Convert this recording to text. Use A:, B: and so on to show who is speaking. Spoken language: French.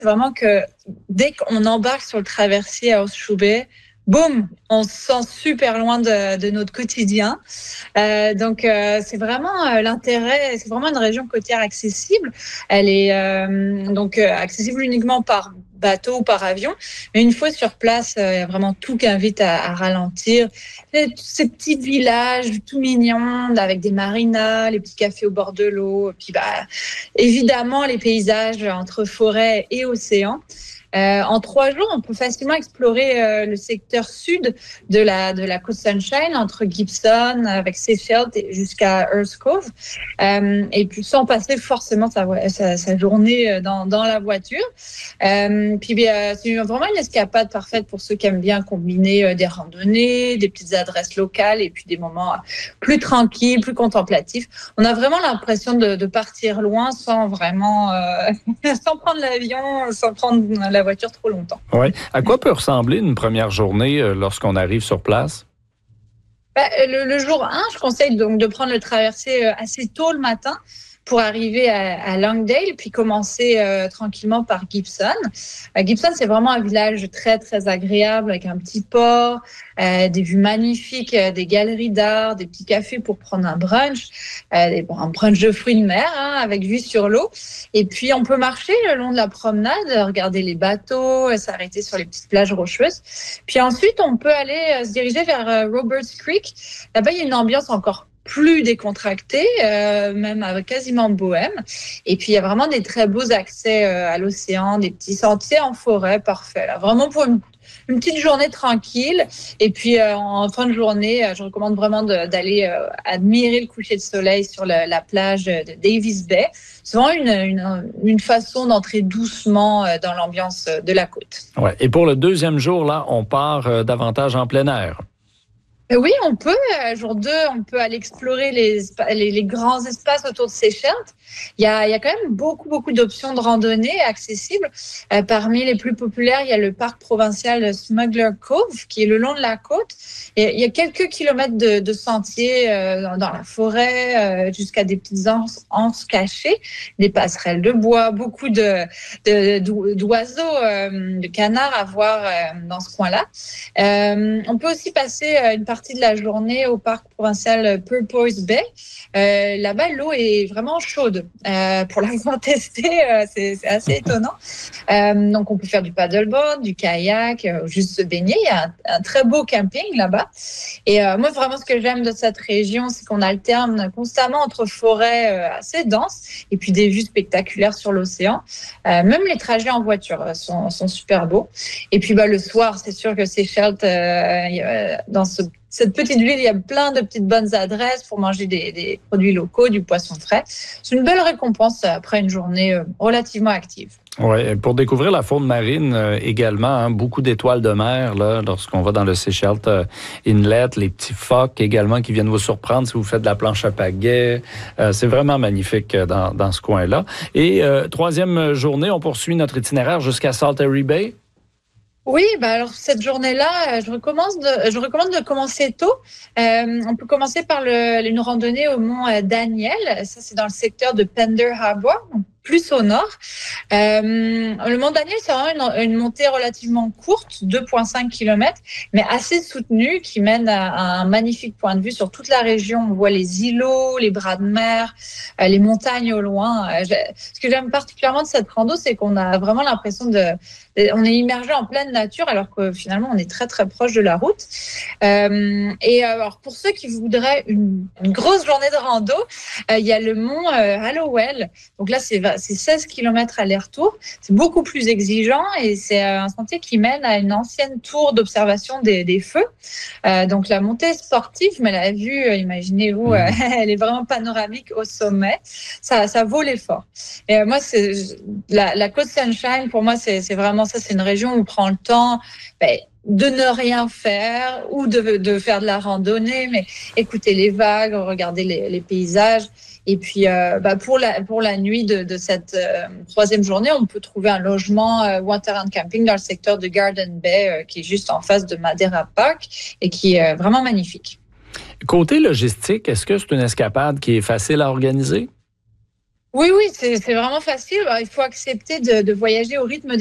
A: c'est vraiment que dès qu'on embarque sur le traversier à Horseshoe, boum, on se sent super loin de notre quotidien. C'est vraiment l'intérêt. C'est vraiment une région côtière accessible. Elle est accessible uniquement par bateau ou par avion. Mais une fois sur place, il y a vraiment tout qui invite à ralentir. Ces petits villages tout mignons avec des marinas, les petits cafés au bord de l'eau. Puis évidemment, les paysages entre forêt et océan. En 3 jours, on peut facilement explorer le secteur sud de la côte Sunshine, entre Gibson, avec Seychelles jusqu'à Earls Cove, et puis sans passer forcément sa journée dans la voiture. C'est vraiment une escapade parfaite pour ceux qui aiment bien combiner des randonnées, des petites adresses locales et puis des moments plus tranquilles, plus contemplatifs. On a vraiment l'impression de partir loin sans vraiment, sans prendre l'avion, sans prendre la voiture trop longtemps.
B: Oui. À quoi peut ressembler une première journée lorsqu'on arrive sur place?
A: Le jour 1, je conseille donc de prendre le traversier assez tôt le matin pour arriver à Longdale, puis commencer tranquillement par Gibson. Gibson, c'est vraiment un village très, très agréable avec un petit port, des vues magnifiques, des galeries d'art, des petits cafés pour prendre un brunch, un brunch de fruits de mer avec vue sur l'eau. Et puis, on peut marcher le long de la promenade, regarder les bateaux, s'arrêter sur les petites plages rocheuses. Puis ensuite, on peut aller se diriger vers Roberts Creek. Là-bas, il y a une ambiance encore plus décontracté, même avec quasiment bohème. Et puis, il y a vraiment des très beaux accès à l'océan, des petits sentiers en forêt, parfait. Là. Vraiment pour une petite journée tranquille. Et puis, en fin de journée, je recommande vraiment d'aller admirer le coucher de soleil sur la plage de Davis Bay. C'est vraiment une façon d'entrer doucement dans l'ambiance de la côte.
B: Ouais. Et pour le deuxième jour, là, on part davantage en plein air.
A: Oui, on peut. Jour 2, on peut aller explorer les grands espaces autour de Seychelles. Il y a quand même beaucoup d'options de randonnée accessibles. Parmi les plus populaires, il y a le parc provincial Smuggler Cove, qui est le long de la côte. Et il y a quelques kilomètres de sentiers dans la forêt, jusqu'à des petites anses cachées, des passerelles de bois, beaucoup d'oiseaux, de canards à voir dans ce coin-là. On peut aussi passer une partie de la journée au parc provincial Porpoise Bay. Là-bas, l'eau est vraiment chaude. Pour l'avoir testé, c'est assez étonnant. Donc, on peut faire du paddleboard, du kayak, juste se baigner. Il y a un très beau camping là-bas. Et moi, vraiment, ce que j'aime de cette région, c'est qu'on alterne constamment entre forêts assez denses et puis des vues spectaculaires sur l'océan. Même les trajets en voiture sont super beaux. Et puis, le soir, c'est sûr que Seychelles, dans cette petite ville, il y a plein de petites bonnes adresses pour manger des produits locaux, du poisson frais. C'est une belle récompense après une journée relativement active.
B: Oui, pour découvrir la faune marine également, beaucoup d'étoiles de mer là, lorsqu'on va dans le Seychelles Inlet, les petits phoques également qui viennent vous surprendre si vous faites de la planche à pagaie. C'est vraiment magnifique dans ce coin-là. Et troisième journée, on poursuit notre itinéraire jusqu'à Salteri Bay.
A: Oui, alors cette journée-là, je recommande de commencer tôt. On peut commencer par une randonnée au mont Daniel. Ça, c'est dans le secteur de Pender Harbour, plus au nord. Le mont Daniel, c'est vraiment une montée relativement courte, 2,5 km, mais assez soutenue, qui mène à un magnifique point de vue sur toute la région. On voit les îlots, les bras de mer, les montagnes au loin. Ce que j'aime particulièrement de cette rando, c'est qu'on a vraiment l'impression on est immergé en pleine nature, alors que finalement, on est très, très proche de la route. Alors, pour ceux qui voudraient une grosse journée de rando, il y a le mont Hallowell. Donc là, c'est 16 km aller-retour. C'est beaucoup plus exigeant et c'est un sentier qui mène à une ancienne tour d'observation des feux. Donc la montée est sportive, mais la vue, imaginez-vous, elle est vraiment panoramique au sommet. Ça vaut l'effort. Et moi, c'est la côte Sunshine, pour moi, c'est vraiment ça. C'est une région où on prend le temps de ne rien faire ou de faire de la randonnée, mais écouter les vagues, regarder les paysages. Et puis, pour la nuit de cette troisième journée, on peut trouver un logement Water and Camping dans le secteur de Garden Bay, qui est juste en face de Madeira Park et qui est vraiment magnifique.
B: Côté logistique, est-ce que c'est une escapade qui est facile à organiser?
A: Oui, oui, c'est vraiment facile. Il faut accepter de voyager au rythme